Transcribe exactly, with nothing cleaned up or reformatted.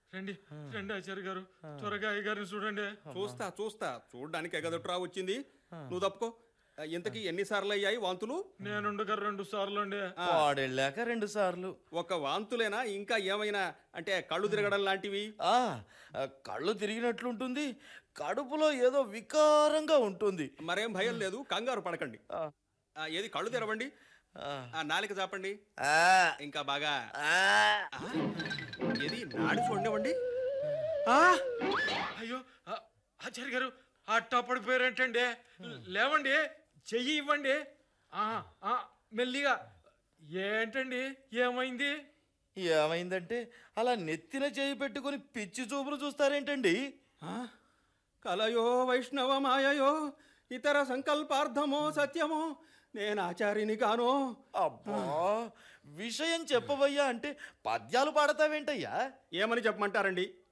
రండి రండి ఆచార్య గారు, త్వరగా అయ్యగారిని చూడండి. చూస్తా చూస్తా చూడ్డానికి ఎగదట్రా వచ్చింది. నువ్వు తప్పుకో. ఇంతకీ ఎన్నిసార్లు అయ్యాయి వాంతులు? నేనుండగా రెండు సార్లు అండి. వాడెళ్ళాక రెండు సార్లు. ఒక వాంతులేనా, ఇంకా ఏమైనా అంటే కళ్ళు తిరగడం లాంటివి? ఆ కళ్ళు తిరిగినట్లుంటుంది, కడుపులో ఏదో వికారంగా ఉంటుంది. మరేం భయం లేదు, కంగారు పడకండి. ఆ, ఏది కళ్ళు తెరవండి, ఆ నాలిక చాపండి, ఇంకా బాగా ఏది నాడి చూడండి. అయ్యో ఆ, ఆచార్య గారు అట్టా పడిపోయారేంటండి? లేవండి, చెయ్యి ఇవ్వండి. ఆ, ఆ, మెల్లిగా. ఏంటండి ఏమైంది? ఏమైందంటే అలా నెత్తిన చేయి పెట్టుకుని పిచ్చి చూపులు చూస్తారేంటండి? కలయో వైష్ణవ మాయయో ఇతర సంకల్పార్థమో సత్యమో నేను ఆచార్యుని కానో. అబ్బా, విషయం చెప్పవయ్యా అంటే పద్యాలు పాడతావేంటయ్యా? ఏమని చెప్పమంటారండి?